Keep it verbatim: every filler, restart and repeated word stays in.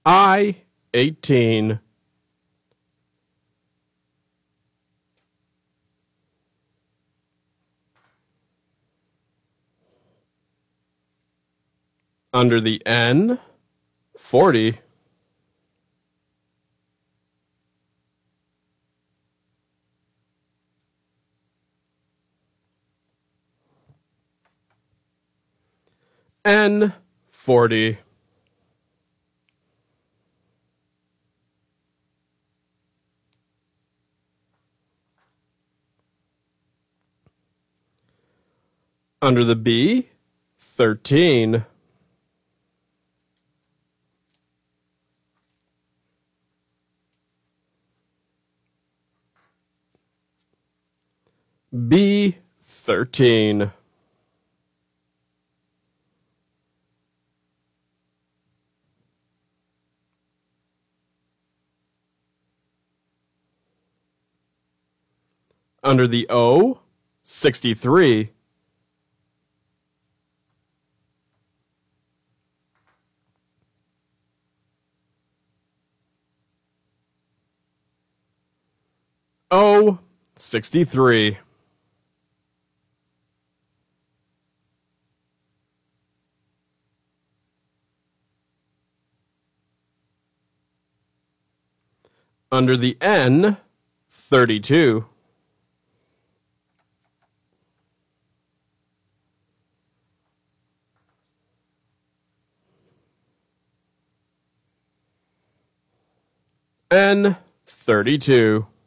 I eighteen. Under the N, forty. N, forty. Under the B, thirteen. B, thirteen. Under the O, sixty-three. O, sixty-three. Under the N, thirty-two. N, thirty-two.